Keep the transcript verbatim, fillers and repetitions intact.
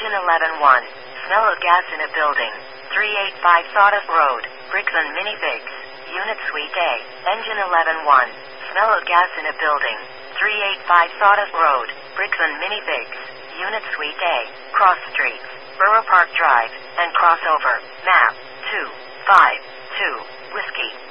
Engine eleven one. Smell of gas in a building. three eighty-five Sawdust Road, Brixton Minifigs. Unit Suite A. Engine eleven one. Smell of gas in a building. three eighty-five Sawdust Road, Brixton Minifigs. Unit Suite A. Cross Streets, Borough Park Drive, and crossover. Map two five two. Whiskey.